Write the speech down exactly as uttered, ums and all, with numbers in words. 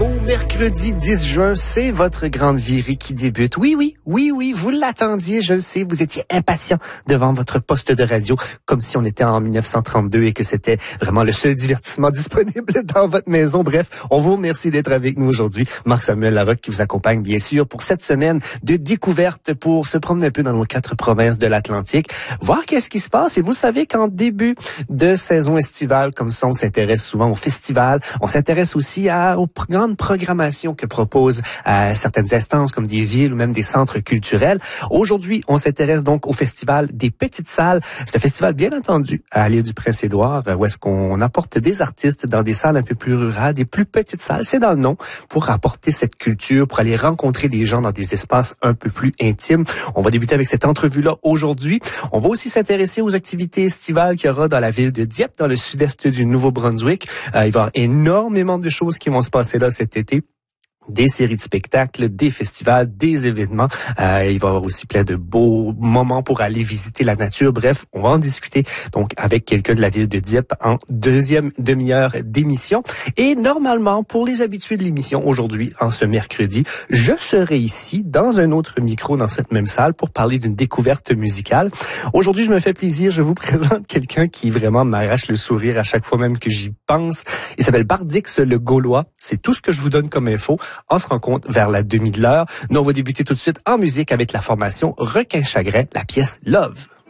beau mercredi dix juin, c'est votre grande virée qui débute. Oui, oui, oui, oui, vous l'attendiez, je le sais, vous étiez impatient devant votre poste de radio, comme si on était en dix-neuf cent trente-deux et que c'était vraiment le seul divertissement disponible dans votre maison. Bref, on vous remercie d'être avec nous aujourd'hui. Marc-Samuel Larocque qui vous accompagne, bien sûr, pour cette semaine de découverte pour se promener un peu dans nos quatre provinces de l'Atlantique, voir qu'est-ce qui se passe. Et vous savez qu'en début de saison estivale, comme ça, on s'intéresse souvent au festival, on s'intéresse aussi à, aux grandes programmations que proposent euh, certaines instances comme des villes ou même des centres culturels. Aujourd'hui, on s'intéresse donc au festival des petites salles. C'est un festival bien entendu à l'île du Prince-Édouard où est-ce qu'on apporte des artistes dans des salles un peu plus rurales, des plus petites salles, c'est dans le nom, pour apporter cette culture, pour aller rencontrer les gens dans des espaces un peu plus intimes. On va débuter avec cette entrevue-là aujourd'hui. On va aussi s'intéresser aux activités estivales qu'il y aura dans la ville de Dieppe, dans le sud-est du Nouveau-Brunswick. Euh, il va y avoir énormément de choses qui vont se passer là cet été. Des séries de spectacles, des festivals, des événements. Euh, il va y avoir aussi plein de beaux moments pour aller visiter la nature. Bref, on va en discuter donc avec quelqu'un de la ville de Dieppe en deuxième demi-heure d'émission. Et normalement, pour les habitués de l'émission, aujourd'hui, en ce mercredi, je serai ici dans un autre micro dans cette même salle pour parler d'une découverte musicale. Aujourd'hui, je me fais plaisir. Je vous présente quelqu'un qui vraiment m'arrache le sourire à chaque fois même que j'y pense. Il s'appelle Bardix le Gaulois. C'est tout ce que je vous donne comme info. On se rencontre vers la demi de l'heure. Nous, on va débuter tout de suite en musique avec la formation Requin Chagrin, la pièce Love.